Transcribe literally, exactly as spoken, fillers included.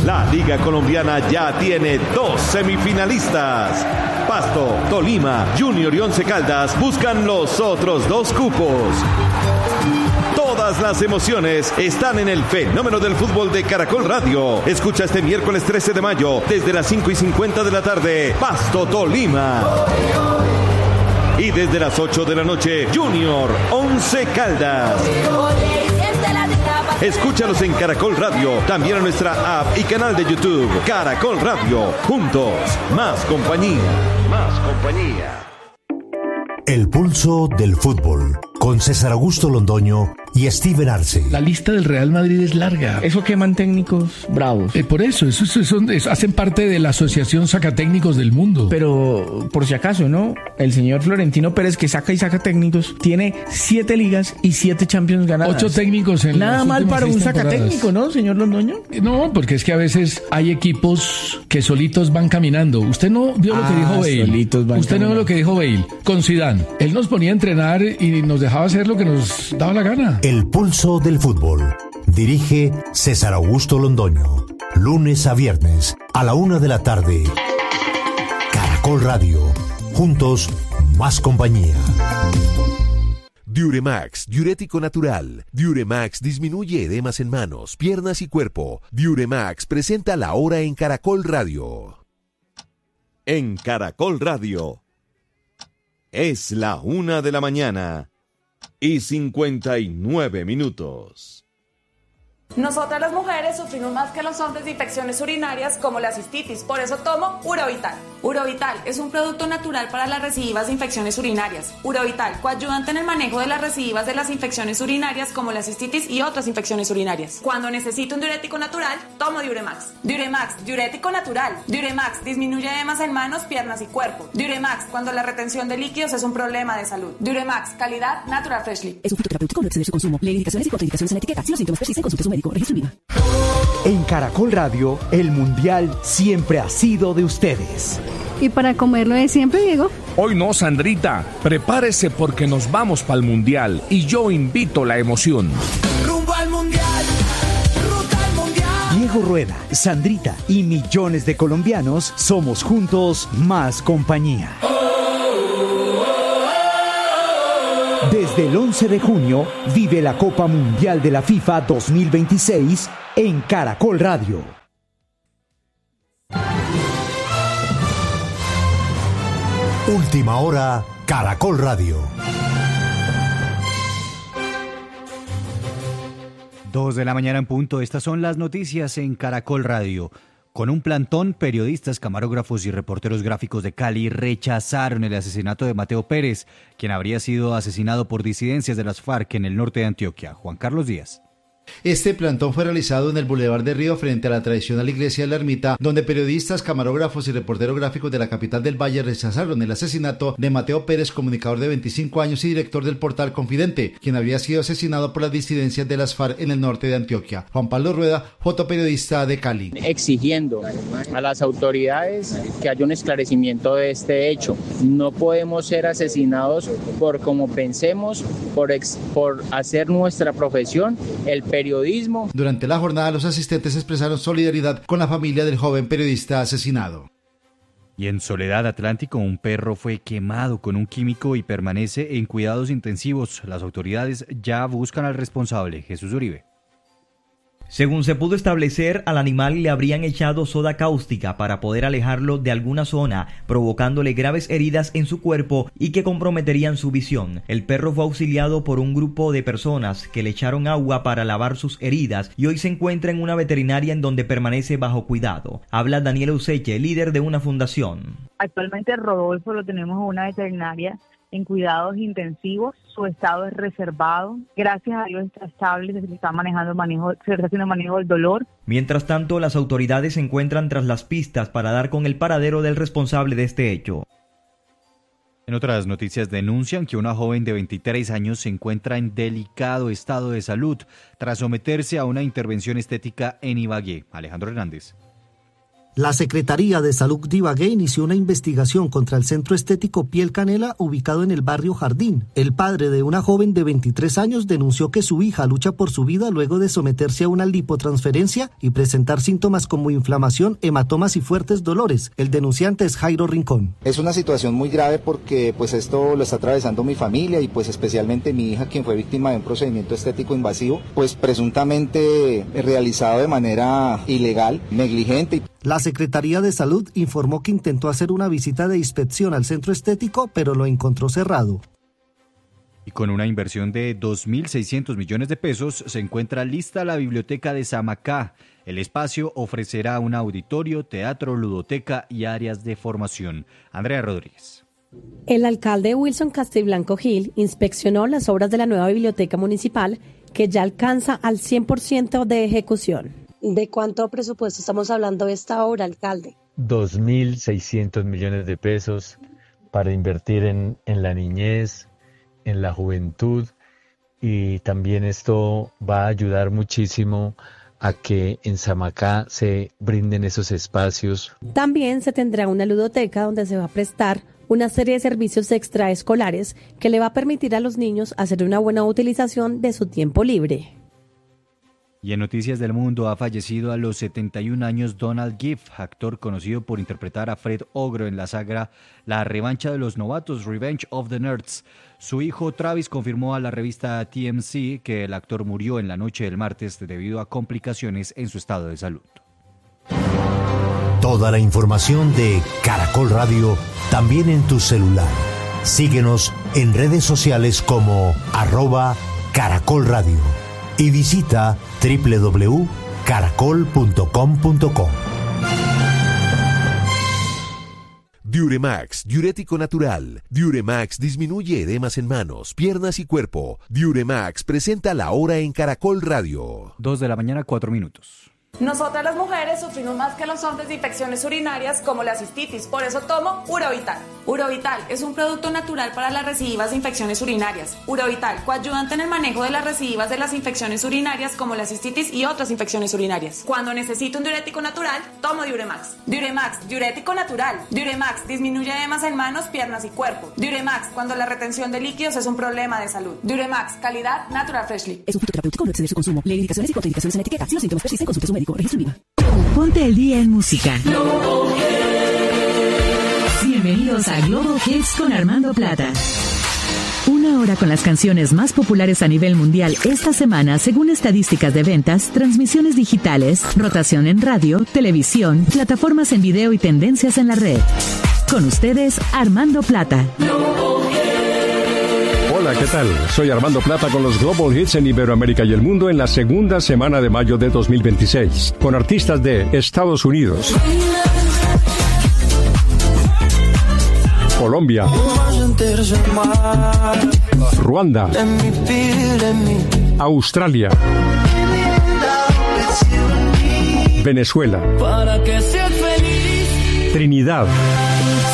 La Liga Colombiana ya tiene dos semifinalistas. Pasto, Tolima, Junior y Once Caldas buscan los otros dos cupos. Todas las emociones están en el fenómeno del fútbol de Caracol Radio. Escucha este miércoles trece de mayo desde las cinco y cincuenta de la tarde, Pasto, Tolima. Y desde las ocho de la noche, Junior, Once Caldas. Escúchalos en Caracol Radio, también en nuestra app y canal de YouTube. Caracol Radio, juntos, más compañía, más compañía. El pulso del fútbol, con César Augusto Londoño y Steven Arce. La lista del Real Madrid es larga. Eso queman técnicos bravos. Eh, por eso, eso, eso, son- eso hacen parte de la Asociación Sacatécnicos del Mundo. Pero, por si acaso, ¿no? El señor Florentino Pérez, que saca y saca técnicos, tiene siete ligas y siete Champions ganadas. Ocho técnicos en Nada las mal últimas para seis un temporadas. sacatécnico, ¿no, señor Londoño? Eh, No, porque es que a veces hay equipos que solitos van caminando. Usted no vio lo que Ah, dijo Bale. solitos van Usted no vio caminando. lo que dijo Bale con Zidane. Él nos ponía a entrenar y nos dejaba hacer lo que nos daba la gana. El pulso del fútbol. Dirige César Augusto Londoño. Lunes a viernes a la una de la tarde. Caracol Radio. Juntos, más compañía. Diuremax, diurético natural. Diuremax disminuye edemas en manos, piernas y cuerpo. Diuremax presenta la hora en Caracol Radio. En Caracol Radio, es la una de la mañana y cincuenta y nueve minutos. Nosotras las mujeres sufrimos más que los hombres de infecciones urinarias como la cistitis, por eso tomo Urovital. Urovital es un producto natural para las recidivas de infecciones urinarias. Urovital, coayudante en el manejo de las recidivas de las infecciones urinarias como la cistitis y otras infecciones urinarias. Cuando necesito un diurético natural, tomo Diuremax. Diuremax, diurético natural. Diuremax disminuye edemas en manos, piernas y cuerpo. Diuremax, cuando la retención de líquidos es un problema de salud. Diuremax, calidad Natural Freshly. Es un fitoterapéutico, no exceder su consumo. Lee indicaciones y contraindicaciones en la etiqueta. Si los síntomas persisten, consulte a su médico. Registro INVIMA. En Caracol Radio, el Mundial siempre ha sido de ustedes. ¿Y para comerlo de siempre, Diego? Hoy no, Sandrita. Prepárese porque nos vamos para el Mundial y yo invito la emoción. Rumbo al Mundial, ruta al Mundial. Diego Rueda, Sandrita y millones de colombianos somos juntos más compañía. Desde el once de junio, vive la Copa Mundial de la FIFA dos mil veintiséis en Caracol Radio. Última hora, Caracol Radio. Dos de la mañana en punto. Estas son las noticias en Caracol Radio. Con un plantón, periodistas, camarógrafos y reporteros gráficos de Cali rechazaron el asesinato de Mateo Pérez, quien habría sido asesinado por disidencias de las FARC en el norte de Antioquia. Juan Carlos Díaz. Este plantón fue realizado en el Boulevard de Río frente a la tradicional iglesia de la Ermita, donde periodistas, camarógrafos y reporteros gráficos de la capital del Valle rechazaron el asesinato de Mateo Pérez, comunicador de veinticinco años y director del portal Confidente, quien había sido asesinado por las disidencias de las FARC en el norte de Antioquia. Juan Pablo Rueda, fotoperiodista de Cali. Exigiendo a las autoridades que haya un esclarecimiento de este hecho. No podemos ser asesinados por como pensemos, por, ex, por hacer nuestra profesión, el periodismo. Durante la jornada, los asistentes expresaron solidaridad con la familia del joven periodista asesinado. Y en Soledad Atlántico, un perro fue quemado con un químico y permanece en cuidados intensivos. Las autoridades ya buscan al responsable, Jesús Uribe. Según se pudo establecer, al animal le habrían echado soda cáustica para poder alejarlo de alguna zona, provocándole graves heridas en su cuerpo y que comprometerían su visión. El perro fue auxiliado por un grupo de personas que le echaron agua para lavar sus heridas y hoy se encuentra en una veterinaria en donde permanece bajo cuidado. Habla Daniela Useche, líder de una fundación. Actualmente Rodolfo lo tenemos en una veterinaria en cuidados intensivos, su estado es reservado, gracias a Dios está estable, se está manejando el manejo, se está haciendo el manejo del dolor. Mientras tanto, las autoridades se encuentran tras las pistas para dar con el paradero del responsable de este hecho. En otras noticias, denuncian que una joven de veintitrés años se encuentra en delicado estado de salud tras someterse a una intervención estética en Ibagué. Alejandro Hernández. La Secretaría de Salud de Ibagué inició una investigación contra el centro estético Piel Canela ubicado en el barrio Jardín. El padre de una joven de veintitrés años denunció que su hija lucha por su vida luego de someterse a una lipotransferencia y presentar síntomas como inflamación, hematomas y fuertes dolores. El denunciante es Jairo Rincón. Es una situación muy grave porque pues esto lo está atravesando mi familia y pues especialmente mi hija, quien fue víctima de un procedimiento estético invasivo, pues presuntamente realizado de manera ilegal, negligente. La Secretaría de Salud informó que intentó hacer una visita de inspección al centro estético, pero lo encontró cerrado. Y con una inversión de dos mil seiscientos millones de pesos, se encuentra lista la biblioteca de Samacá. El espacio ofrecerá un auditorio, teatro, ludoteca y áreas de formación. Andrea Rodríguez. El alcalde Wilson Castiblanco Gil inspeccionó las obras de la nueva biblioteca municipal, que ya alcanza al cien por ciento de ejecución. ¿De cuánto presupuesto estamos hablando de esta obra, alcalde? dos mil seiscientos millones de pesos para invertir en, en la niñez, en la juventud, y también esto va a ayudar muchísimo a que en Samacá se brinden esos espacios. También se tendrá una ludoteca donde se va a prestar una serie de servicios extraescolares que le va a permitir a los niños hacer una buena utilización de su tiempo libre. Y en Noticias del Mundo, ha fallecido a los setenta y un años Donald Gibb, actor conocido por interpretar a Fred Ogro en la saga La revancha de los novatos, Revenge of the Nerds. Su hijo Travis confirmó a la revista T M Z que el actor murió en la noche del martes debido a complicaciones en su estado de salud. Toda la información de Caracol Radio también en tu celular. Síguenos en redes sociales como arroba Caracol Radio. Y visita doble u doble u doble u punto caracol punto com punto co. Diuremax, diurético natural. Diuremax disminuye edemas en manos, piernas y cuerpo. Diuremax presenta la hora en Caracol Radio. Dos de la mañana, cuatro minutos. Nosotras las mujeres sufrimos más que los hombres de infecciones urinarias como la cistitis, por eso tomo Urovital. Urovital es un producto natural para las recidivas de infecciones urinarias. Urovital, coayudante en el manejo de las recidivas de las infecciones urinarias como la cistitis y otras infecciones urinarias. Cuando necesito un diurético natural, tomo Diuremax. Diuremax, diurético natural. Diuremax disminuye edemas en manos, piernas y cuerpo. Diuremax, cuando la retención de líquidos es un problema de salud. Diuremax, calidad Natural Freshly. Es un fitoterapéutico, no exceder su consumo. Lee indicaciones y contraindicaciones en la etiqueta. Si los síntomas persisten, consulte a su médico. Registro Viva. Ponte el día en música. Bienvenidos a Global Hits con Armando Plata. Una hora con las canciones más populares a nivel mundial esta semana, según estadísticas de ventas, transmisiones digitales, rotación en radio, televisión, plataformas en video y tendencias en la red. Con ustedes, Armando Plata. Hola, ¿qué tal? Soy Armando Plata con los Global Hits en Iberoamérica y el mundo en la segunda semana de mayo de dos mil veintiséis, con artistas de Estados Unidos, Colombia, Ruanda, Australia, Venezuela, Trinidad,